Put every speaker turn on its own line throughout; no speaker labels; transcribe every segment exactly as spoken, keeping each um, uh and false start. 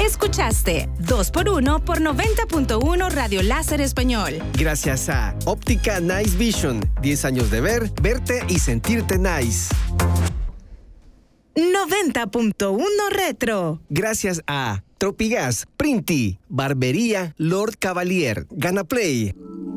Escuchaste dos por uno por noventa punto uno Radio Láser Español.
Gracias a Óptica Nice Vision. diez años de ver, verte y sentirte nice.
noventa punto uno Retro.
Gracias a Tropigas, Printi, Barbería Lord Cavalier, Gana Play.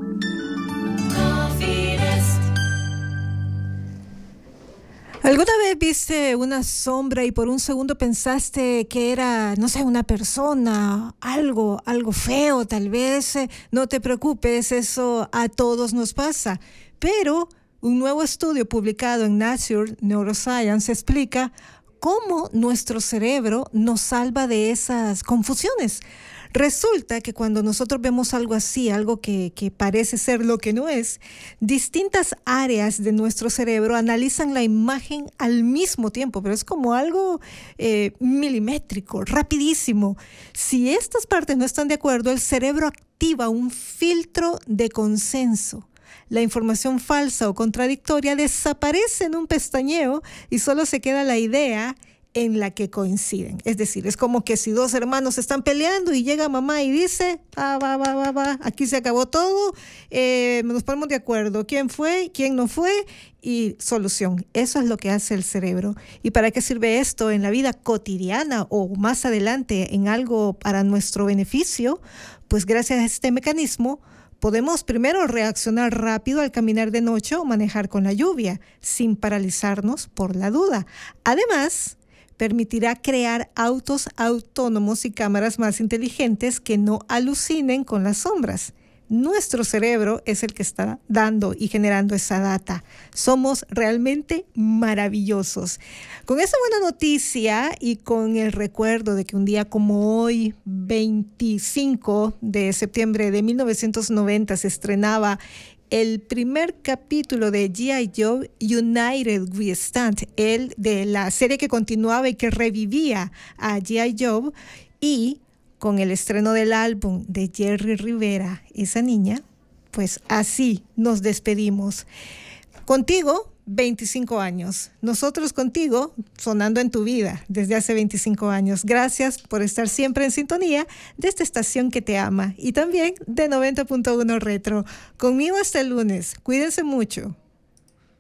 ¿Alguna vez viste una sombra y por un segundo pensaste que era, no sé, una persona, algo, algo feo tal vez? No te preocupes, eso a todos nos pasa. Pero un nuevo estudio publicado en Nature Neuroscience explica cómo nuestro cerebro nos salva de esas confusiones. Resulta que cuando nosotros vemos algo así, algo que, que parece ser lo que no es, distintas áreas de nuestro cerebro analizan la imagen al mismo tiempo, pero es como algo eh, milimétrico, rapidísimo. Si estas partes no están de acuerdo, el cerebro activa un filtro de consenso. La información falsa o contradictoria desaparece en un pestañeo y solo se queda la idea en la que coinciden. Es decir, es como que si dos hermanos están peleando y llega mamá y dice, ah, va, va, va, va, aquí se acabó todo, eh, nos ponemos de acuerdo, quién fue, quién no fue, y solución. Eso es lo que hace el cerebro. ¿Y para qué sirve esto en la vida cotidiana o más adelante en algo para nuestro beneficio? Pues gracias a este mecanismo podemos primero reaccionar rápido al caminar de noche o manejar con la lluvia, sin paralizarnos por la duda. Además, permitirá crear autos autónomos y cámaras más inteligentes que no alucinen con las sombras. Nuestro cerebro es el que está dando y generando esa data. Somos realmente maravillosos. Con esa buena noticia y con el recuerdo de que un día como hoy, veinticinco de septiembre de mil novecientos noventa, se estrenaba el primer capítulo de G I. Joe United We Stand, el de la serie que continuaba y que revivía a G I. Joe, y con el estreno del álbum de Jerry Rivera, esa niña, pues así nos despedimos. Contigo, veinticinco años. Nosotros contigo, sonando en tu vida desde hace veinticinco años. Gracias por estar siempre en sintonía de esta estación que te ama y también de noventa punto uno Retro. Conmigo hasta el lunes. Cuídense mucho.